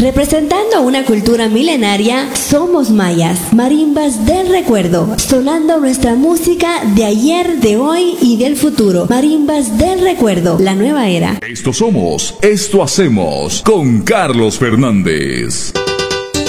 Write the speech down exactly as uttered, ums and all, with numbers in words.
Representando una cultura milenaria, somos mayas, marimbas del recuerdo, sonando nuestra música de ayer, de hoy y del futuro. Marimbas del recuerdo, la nueva era. Esto somos, esto hacemos, con Carlos Fernández.